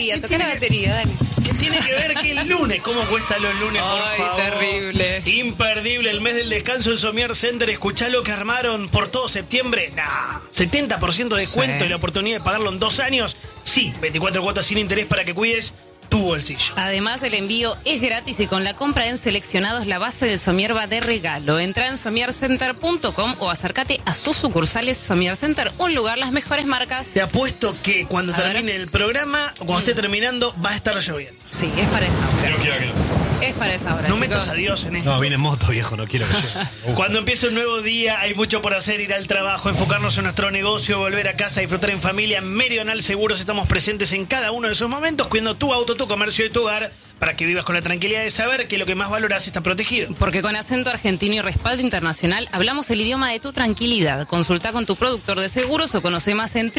batería, toca la batería, dale. ¿Qué tiene que ver que el lunes? ¿Cómo cuesta los lunes, por favor? Terrible. Imperdible, el mes del descanso en Somier Center. Escuchá lo que armaron por todo septiembre. 70% de descuento y la oportunidad de pagarlo en 2 años. Sí, 24 cuotas sin interés para que cuides tu bolsillo. Además, el envío es gratis y con la compra en seleccionados la base del Somier va de regalo. Entra en somiercenter.com o acércate a sus sucursales Somier Center, un lugar, las mejores marcas. Te apuesto que cuando termine el programa, o cuando esté terminando, va a estar lloviendo. Sí, es para esa hora. No quiero que no. Es para esa hora, No chicos. metas a Dios en esto. No, viene en moto, viejo, no quiero que yo. Cuando empiece un nuevo día, hay mucho por hacer, ir al trabajo, enfocarnos en nuestro negocio, volver a casa, disfrutar en familia. En Meridional Seguros estamos presentes en cada uno de esos momentos, cuidando tu auto, tu comercio y tu hogar, para que vivas con la tranquilidad de saber que lo que más valoras está protegido. Porque con acento argentino y respaldo internacional hablamos el idioma de tu tranquilidad. Consulta con tu productor de seguros o conoce más en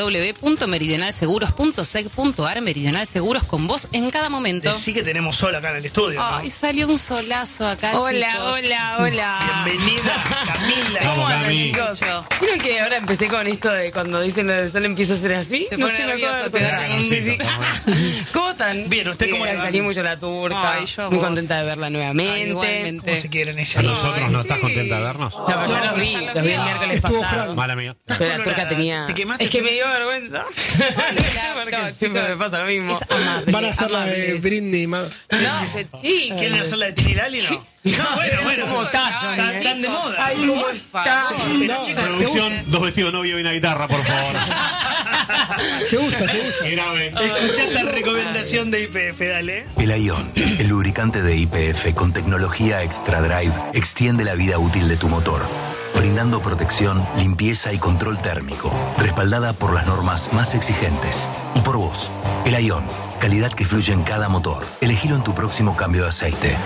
www.meridionalseguros.sec.ar. Meridional Seguros, con vos en cada momento. Sí que tenemos sol acá en el estudio, ¿no? Ay, salió un solazo acá, Hola, chicos. hola. Bienvenida, Camila. Vamos, Cami. Chicos, ¿vieron que ahora empecé con esto de cuando dicen lo del sol empieza a ser así? Se pone nervioso, te da como un besito. ¿Cómo están? Bien, ¿usted cómo le va? Salí mucho la turca. Ay, yo a muy vos. contenta de verla nuevamente. Ay, igualmente. ¿Cómo se quieren ¿A ellas? nosotros no estás contenta de vernos? No, pero ya los vi el miércoles Estuvo pasado. Fran. Mala mía. Pero la turca colorada. tenía... ¿Te quemaste? Es que me dio vergüenza. Porque no, siempre chicos, me pasa lo mismo. Es amable, Van a hacer la de amables. Britney. No, sí, ¿Quieren hacer la de Tini Lali? No. No, bueno. ¿Cómo está, Johnny, Están de moda. Ay, ¿cómo está? Pero, chicos, Producción, 2 vestidos de novia y una guitarra, por favor. Se usa. Graben. escuchá esta recomendación de IPF, dale. El Ion, el lubricante de YPF con tecnología Extra Drive, extiende la vida útil de tu motor, brindando protección, limpieza y control térmico, respaldada por las normas más exigentes. Y por vos, el Ion, calidad que fluye en cada motor. Elegilo en tu próximo cambio de aceite.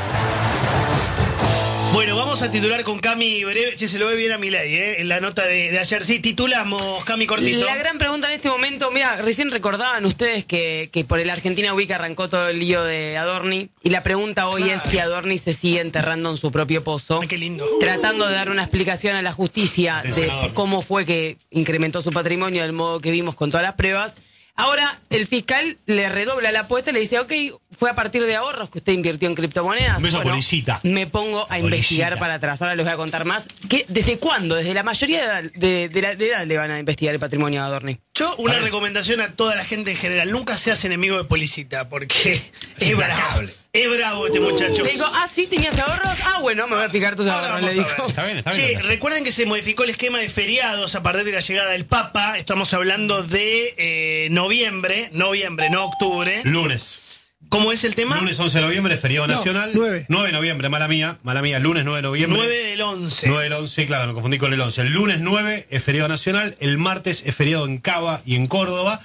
Bueno, vamos a titular con Cami breve. Che, se lo ve bien a Milei, en la nota de ayer. Sí, titulamos, Cami, cortito. La gran pregunta en este momento, mira, recién recordaban ustedes que por el Argentina Week arrancó todo el lío de Adorni, y la pregunta hoy es si Adorni se sigue enterrando en su propio pozo. Ay, qué lindo. Tratando de dar una explicación a la justicia de cómo fue que incrementó su patrimonio del modo que vimos con todas las pruebas. Ahora el fiscal le redobla la apuesta y le dice, ok, fue a partir de ahorros que usted invirtió en criptomonedas. Un beso a Policita. Me pongo a investigar para atrás. Ahora les voy a contar más. ¿Desde cuándo? Desde la mayoría de edad le van a investigar el patrimonio de Adorni. Yo, una recomendación a toda la gente en general: nunca seas enemigo de Policita, porque es bravo. Es bravo este muchacho. Le digo, sí, ¿tenías ahorros? Bueno, me voy a fijar tus Ahora ahorros, le vamos a dijo. ver. Está bien. Che, recuerden que se modificó el esquema de feriados a partir de la llegada del Papa. Estamos hablando de noviembre, no octubre. Lunes. ¿Cómo es el tema? Lunes 11 de noviembre, feriado nacional. 9. 9 de noviembre, mala mía, lunes 9 de noviembre. 9 del 11. 9 del 11, claro, me confundí con el 11. El lunes 9 es feriado nacional, el martes es feriado en Cava y en Córdoba,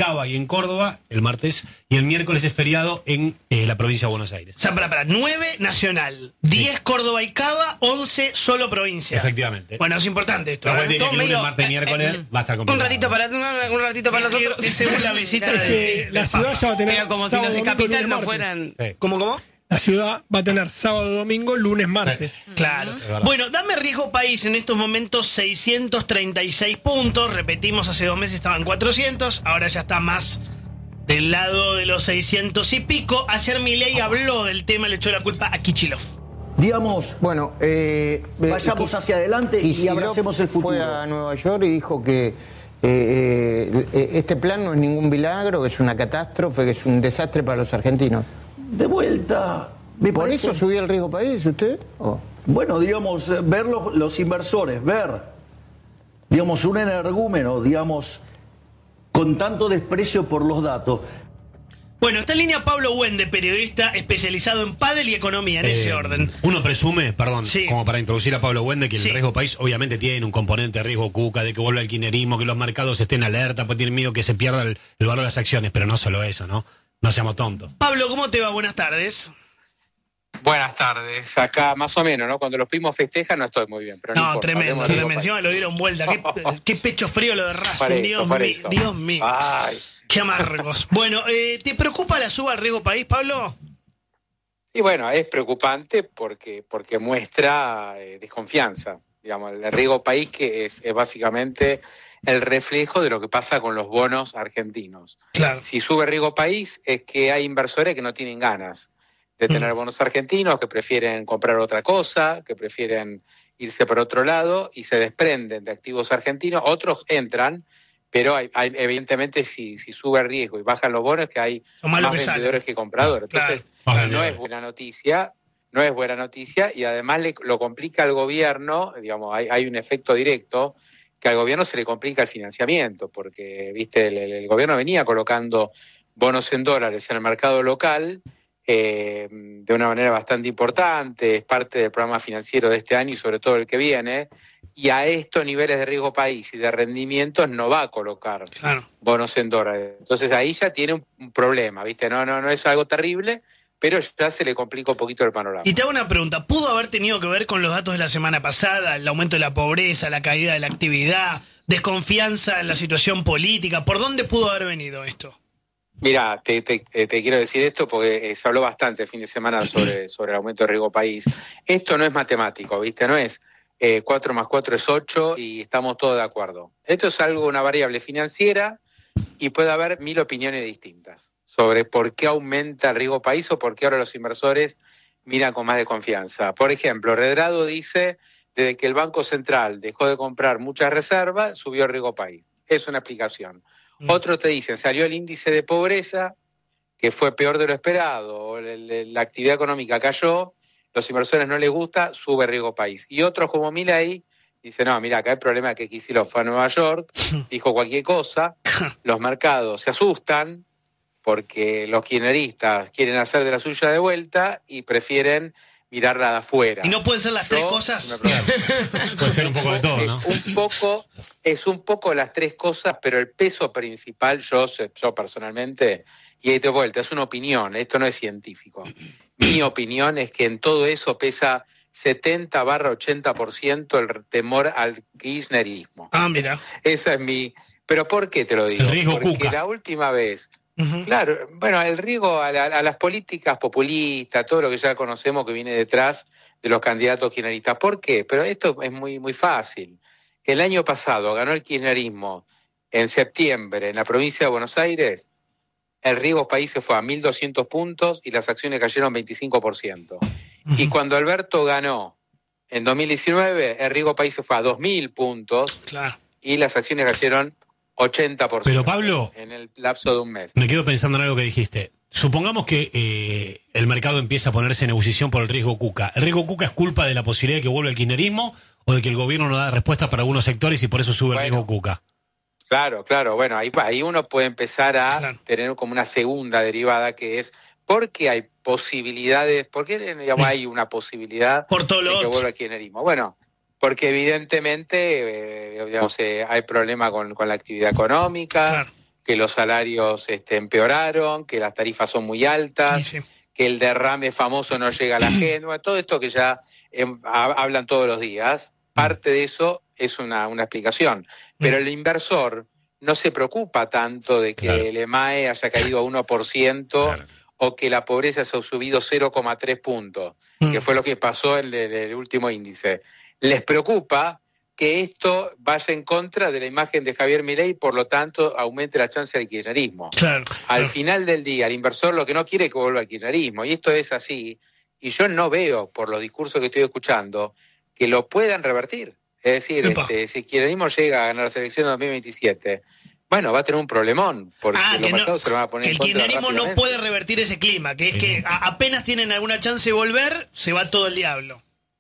el martes, y el miércoles es feriado en la provincia de Buenos Aires. O sea, para 9 nacional, 10 Córdoba y Cava, 11 solo provincia. Efectivamente. Bueno, es importante esto. Lo cual ¿eh? tiene que lunes, medio- martes, miércoles va a estar Un complicado. ratito para nosotros. Es según la visita Es que del la ciudad Papa. ya va a tener Pero como si sábado, los de domingo, capital lunes, no martes. fueran... Sí. ¿Cómo? La ciudad va a tener sábado, domingo, lunes, martes. Claro. verdad. Bueno, Dame Riesgo País en estos momentos 636 puntos. Repetimos, hace 2 meses estaban 400, ahora ya está más del lado de los 600 y pico. Ayer Milei habló del tema, le echó la culpa a Kicillof. Digamos, Bueno, vayamos hacia adelante y Kicillof abracemos el futuro. Fue a Nueva York y dijo que este plan no es ningún milagro, que es una catástrofe, que es un desastre para los argentinos. De vuelta, me ¿Por parece... eso subió el riesgo país usted? ¿O? Bueno, digamos, ver los inversores, digamos, un energúmeno, digamos, con tanto desprecio por los datos. Bueno, está en línea Pablo Wende, periodista especializado en pádel y economía, en ese orden. Uno presume, Sí. como para introducir a Pablo Wende, que Sí. el riesgo país obviamente tiene un componente de riesgo cuca, de que vuelva el kirchnerismo, que los mercados estén alerta, pues tienen miedo que se pierda el valor de las acciones, pero no solo eso, ¿no? No seamos tontos. Pablo, ¿cómo te va? Buenas tardes. Buenas tardes, acá más o menos, ¿no? Cuando los primos festejan no estoy muy bien, pero no No, importa, tremendo, hablemos de tremendo. algo Encima lo dieron vuelta. Qué pecho frío lo de Racing, Dios mío. Ay. Qué amargos. Bueno, ¿te preocupa la suba al riesgo país, Pablo? Y bueno, es preocupante porque muestra desconfianza. Digamos, el riesgo país que es básicamente el reflejo de lo que pasa con los bonos argentinos. Claro. Si sube riesgo país es que hay inversores que no tienen ganas de tener bonos argentinos, que prefieren comprar otra cosa, que prefieren irse por otro lado y se desprenden de activos argentinos. Otros entran, pero hay evidentemente si sube riesgo y bajan los bonos, que hay más vendedores que compradores. Entonces, no es buena noticia. No es buena noticia y además lo complica al gobierno, digamos, hay un efecto directo que al gobierno se le complica el financiamiento, porque, viste, el gobierno venía colocando bonos en dólares en el mercado local de una manera bastante importante, es parte del programa financiero de este año y sobre todo el que viene, y a estos niveles de riesgo país y de rendimientos no va a colocar bonos en dólares. Entonces ahí ya tiene un problema, viste, no es algo terrible, pero ya se le complica un poquito el panorama. Y te hago una pregunta, ¿pudo haber tenido que ver con los datos de la semana pasada, el aumento de la pobreza, la caída de la actividad, desconfianza en la situación política? ¿Por dónde pudo haber venido esto? Mira, te quiero decir esto porque se habló bastante el fin de semana sobre el aumento de riesgo país. Esto no es matemático, ¿viste? No es 4 más 4 es 8 y estamos todos de acuerdo. Esto es una variable financiera y puede haber 1000 opiniones distintas sobre por qué aumenta el riesgo país o por qué ahora los inversores miran con más de confianza. Por ejemplo, Redrado dice, desde que el Banco Central dejó de comprar muchas reservas, subió el riesgo país. Es una explicación. Otros te dicen, salió el índice de pobreza, que fue peor de lo esperado, la actividad económica cayó, los inversores no les gusta, sube el riesgo país. Y otros como Milei dicen, no, mira, acá el problema es que Kicillof fue a Nueva York, dijo cualquier cosa, los mercados se asustan, porque los kirchneristas quieren hacer de la suya de vuelta y prefieren mirarla de afuera. ¿Y no pueden ser las tres cosas? Puede ser un poco de todo, ¿no? Es un poco las tres cosas, pero el peso principal, yo personalmente, y ahí de vuelta, es una opinión, esto no es científico. Mi opinión es que en todo eso pesa 70-80% el temor al kirchnerismo. Ah, mira. Esa es mi... ¿Pero por qué te lo digo? El riesgo Porque Cuca. la última vez... Claro, bueno, el riesgo a las políticas populistas, todo lo que ya conocemos que viene detrás de los candidatos kirchneristas. ¿Por qué? Pero esto es muy, muy fácil. El año pasado ganó el kirchnerismo en septiembre en la provincia de Buenos Aires, el riesgo país se fue a 1.200 puntos y las acciones cayeron 25%. Y cuando Alberto ganó en 2019, el riesgo país se fue a 2.000 puntos y las acciones cayeron 80%. Pero Pablo, en el lapso de un mes. Me quedo pensando en algo que dijiste. Supongamos que el mercado empieza a ponerse en ebullición por el riesgo Cuca. ¿El riesgo Cuca es culpa de la posibilidad de que vuelva el kirchnerismo o de que el gobierno no da respuesta para algunos sectores y por eso sube el riesgo Cuca? Claro. Bueno, ahí uno puede empezar a tener como una segunda derivada que es ¿por qué hay posibilidades? ¿Por qué digamos, hay una posibilidad por todo de que vuelva el kirchnerismo? Bueno, porque evidentemente hay problema con la actividad económica, que los salarios empeoraron, que las tarifas son muy altas, que el derrame famoso no llega a la gente, todo esto que ya hablan todos los días, parte de eso es una explicación. Pero el inversor no se preocupa tanto de que el EMAE haya caído a 1% o que la pobreza se ha subido 0,3 puntos, que fue lo que pasó en el último índice. Les preocupa que esto vaya en contra de la imagen de Javier Milei y por lo tanto aumente la chance del kirchnerismo. Al final del día, el inversor lo que no quiere es que vuelva al kirchnerismo, y esto es así, y yo no veo, por los discursos que estoy escuchando, que lo puedan revertir. Es decir, si el kirchnerismo llega a ganar la elección en 2027, bueno, va a tener un problemón, porque los mercados se lo van a poner en contra. El kirchnerismo no puede revertir ese clima, que es que apenas tienen alguna chance de volver, se va todo el diablo.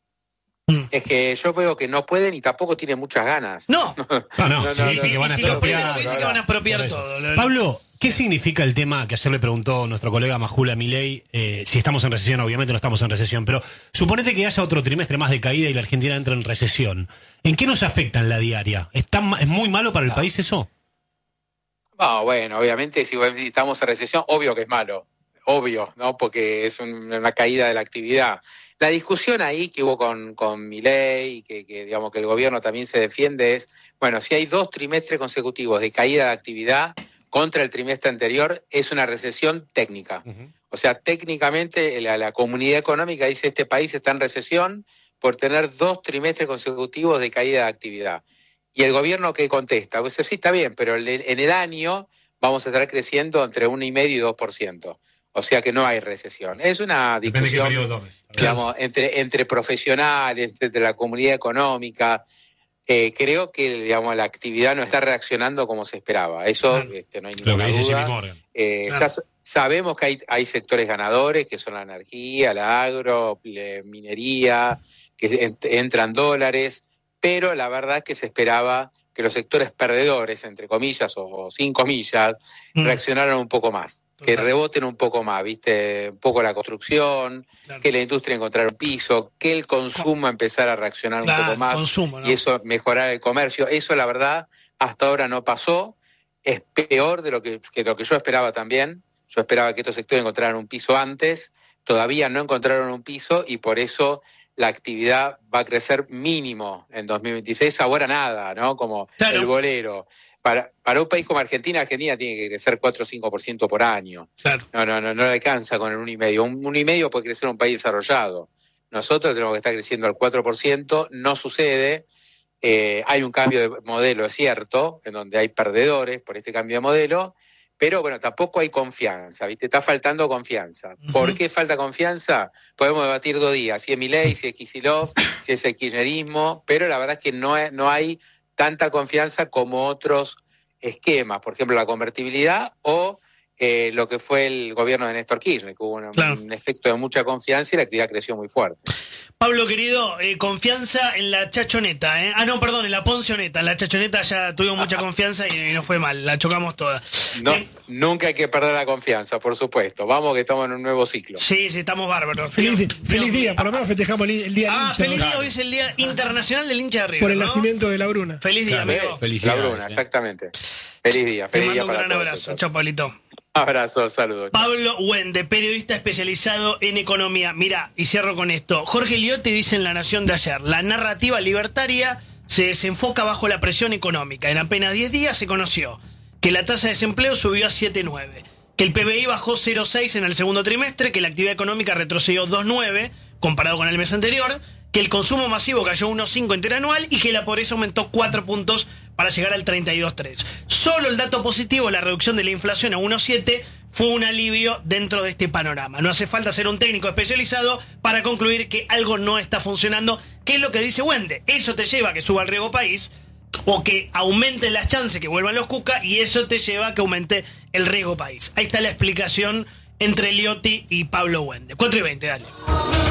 Es que yo veo que no pueden y tampoco tienen muchas ganas. No, sí, que van a expropiar. Que van a expropiar todo. Pablo, ¿qué significa el tema que ayer le preguntó nuestro colega Majula Milei? Si estamos en recesión, obviamente no estamos en recesión, pero suponete que haya otro trimestre más de caída y la Argentina entra en recesión. ¿En qué nos afecta en la diaria? ¿Es muy malo para el país eso? No, bueno, obviamente si estamos en recesión, obvio que es malo. Obvio, ¿no? Porque es una caída de la actividad. La discusión ahí que hubo con Milei y que digamos que el gobierno también se defiende es, bueno, si hay 2 trimestres consecutivos de caída de actividad contra el trimestre anterior, es una recesión técnica. O sea, técnicamente la comunidad económica dice este país está en recesión por tener 2 trimestres consecutivos de caída de actividad. ¿Y el gobierno qué contesta? Pues sí, está bien, pero en el año vamos a estar creciendo entre 1,5% y 2%. O sea que no hay recesión. Es una discusión, digamos, entre profesionales, entre la comunidad económica. Creo que, digamos, la actividad no está reaccionando como se esperaba. Eso no hay ninguna duda. Ya sabemos que hay sectores ganadores, que son la energía, la agro, la minería, que entran dólares, pero la verdad es que se esperaba que los sectores perdedores, entre comillas o sin comillas, reaccionaran un poco más, que reboten un poco más, ¿viste? Un poco la construcción, que la industria encontrara un piso, que el consumo empezara a reaccionar un poco más, ¿no? Y eso mejorar el comercio. Eso, la verdad, hasta ahora no pasó. Es peor de lo que yo esperaba también. Yo esperaba que estos sectores encontraran un piso antes. Todavía no encontraron un piso y por eso la actividad va a crecer mínimo en 2026, ahora nada, ¿no? Como el bolero. Para un país como Argentina tiene que crecer 4 o 5% por año. Claro. No le alcanza con el 1,5%. Un 1,5% puede crecer un país desarrollado. Nosotros tenemos que estar creciendo al 4%, no sucede. Hay un cambio de modelo, es cierto, en donde hay perdedores por este cambio de modelo, pero bueno, tampoco hay confianza, ¿viste? Está faltando confianza. ¿Por qué falta confianza? Podemos debatir 2 días, si es Milei, si es Kicillof, si es el kirchnerismo, pero la verdad es que no hay tanta confianza como otros esquemas, por ejemplo, la convertibilidad o lo que fue el gobierno de Néstor Kirchner, que hubo un efecto de mucha confianza y la actividad creció muy fuerte. Pablo, querido, confianza en la chachoneta, ¿eh? En la poncioneta. En la chachoneta ya tuvimos mucha confianza y no fue mal, la chocamos toda. Nunca hay que perder la confianza, por supuesto. Vamos que estamos en un nuevo ciclo. Sí, estamos bárbaros. Feliz día, por lo menos festejamos el Día del Hincha. Feliz día, hoy es el Día Internacional del Hincha de River, por el nacimiento de la Bruna. Feliz día, amigo. La Bruna, exactamente. Feliz día. Te mando un gran abrazo. Chao, Pablito. Abrazo, saludos. Pablo Wende, periodista especializado en economía. Mirá, y cierro con esto. Jorge Liotti dice en La Nación de ayer: la narrativa libertaria se desenfoca bajo la presión económica. En apenas 10 días se conoció que la tasa de desempleo subió a 7,9, que el PBI bajó 0,6 en el segundo trimestre, que la actividad económica retrocedió 2,9 comparado con el mes anterior, que el consumo masivo cayó 1,5 interanual y que la pobreza aumentó 4 puntos para llegar al 32,3. Solo el dato positivo, la reducción de la inflación a 1,7, fue un alivio dentro de este panorama. No hace falta ser un técnico especializado para concluir que algo no está funcionando, que es lo que dice Wende. Eso te lleva a que suba el riesgo país o que aumenten las chances que vuelvan los Cuca, y eso te lleva a que aumente el riesgo país. Ahí está la explicación entre Liotti y Pablo Wende. 4:20, dale.